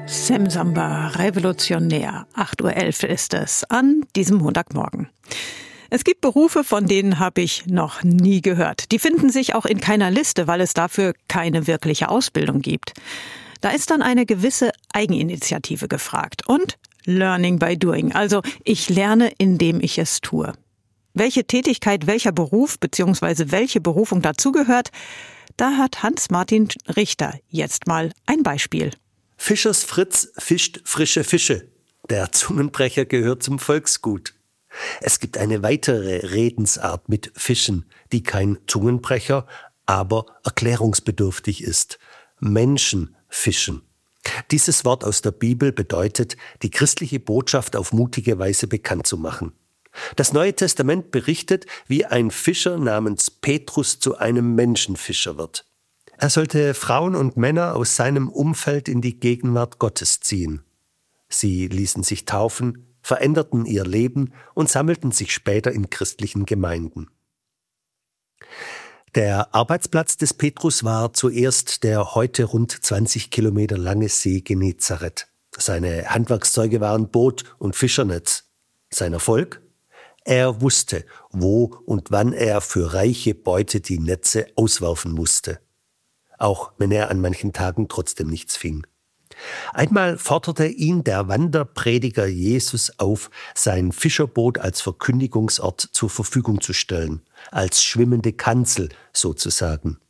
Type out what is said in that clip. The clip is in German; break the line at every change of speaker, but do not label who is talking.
Semsamba, revolutionär. 8:11 Uhr ist es an diesem Montagmorgen. Es gibt Berufe, von denen habe ich noch nie gehört. Die finden sich auch in keiner Liste, weil es dafür keine wirkliche Ausbildung gibt. Da ist dann eine gewisse Eigeninitiative gefragt und Learning by Doing. Also ich lerne, indem ich es tue. Welche Tätigkeit, welcher Beruf bzw. welche Berufung dazugehört, da hat Hans-Martin Richter jetzt mal ein Beispiel.
Fischers Fritz fischt frische Fische. Der Zungenbrecher gehört zum Volksgut. Es gibt eine weitere Redensart mit Fischen, die kein Zungenbrecher, aber erklärungsbedürftig ist. Menschen fischen. Dieses Wort aus der Bibel bedeutet, die christliche Botschaft auf mutige Weise bekannt zu machen. Das Neue Testament berichtet, wie ein Fischer namens Petrus zu einem Menschenfischer wird. Er sollte Frauen und Männer aus seinem Umfeld in die Gegenwart Gottes ziehen. Sie ließen sich taufen, veränderten ihr Leben und sammelten sich später in christlichen Gemeinden. Der Arbeitsplatz des Petrus war zuerst der heute rund 20 Kilometer lange See Genezareth. Seine Handwerkszeuge waren Boot und Fischernetz. Sein Erfolg? Er wusste, wo und wann er für reiche Beute die Netze auswerfen musste. Auch wenn er an manchen Tagen trotzdem nichts fing. Einmal forderte ihn der Wanderprediger Jesus auf, sein Fischerboot als Verkündigungsort zur Verfügung zu stellen, als schwimmende Kanzel sozusagen.